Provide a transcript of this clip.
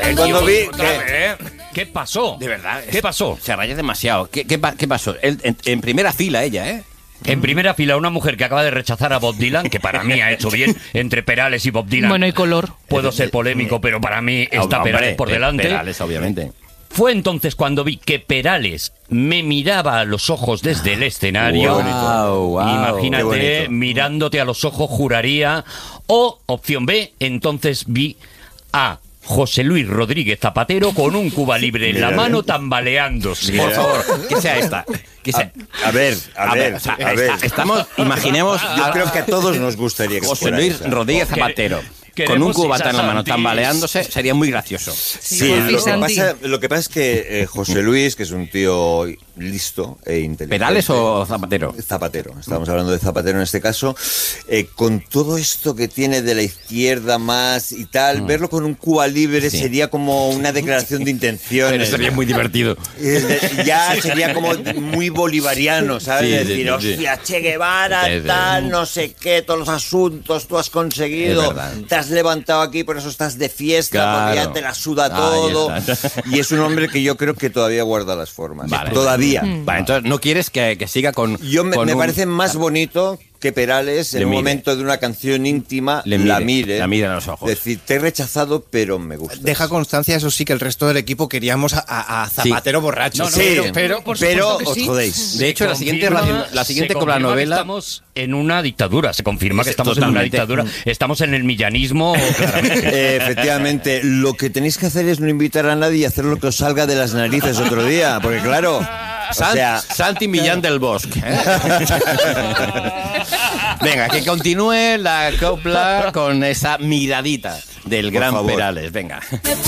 Cuando vi ¿Qué pasó? De verdad. ¿Qué pasó? Se raya demasiado. ¿Qué pasó? En primera fila ella, ¿eh? En primera fila, una mujer que acaba de rechazar a Bob Dylan, que para mí ha hecho bien, entre Perales y Bob Dylan. Bueno, y color. Puedo ser polémico, pero para mí está Perales por delante. Perales, obviamente. Fue entonces cuando vi que Perales me miraba a los ojos desde el escenario. Wow, Imagínate, mirándote a los ojos, juraría. O, opción B, entonces vi a José Luis Rodríguez Zapatero con un Cuba Libre en la mano tambaleándose. Por favor, que sea esta. Que sea. A ver. Estamos, imaginemos. Yo creo que a todos nos gustaría que José fuera Luis esa. Rodríguez Zapatero con un cubata en la mano tambaleándose, sería muy gracioso. Sí, Santi. lo que pasa es que José Luis, que es un tío listo e inteligente. ¿Perales o Zapatero? Zapatero, estamos hablando de Zapatero en este caso. Con todo esto que tiene de la izquierda más y tal, verlo con un Cuba Libre sería como una declaración de intenciones. Sería muy divertido. Ya sería como muy bolivariano, ¿sabes? Sí, decir, hostia, Che Guevara, tal, no sé qué, todos los asuntos tú has conseguido, te has levantado aquí, por eso estás de fiesta, porque ya te la suda todo. Y es un hombre que yo creo que todavía guarda las formas. Vale. Todavía. Vale, entonces no quieres que siga con. Me parece más bonito que Perales en un momento de una canción íntima la mire a los ojos. Es decir, te he rechazado, pero me gusta. Deja constancia, eso sí, que el resto del equipo queríamos a Zapatero borracho. Pero os jodéis. De hecho, la siguiente con la novela. Estamos en una dictadura, se confirma que estamos en una dictadura. Estamos en el millanismo, claramente. Efectivamente, lo que tenéis que hacer es no invitar a nadie y hacer lo que os salga de las narices otro día, porque claro. Santi Millán del Bosque. Venga, que continúe la copla con esa miradita del gran Perales. Venga.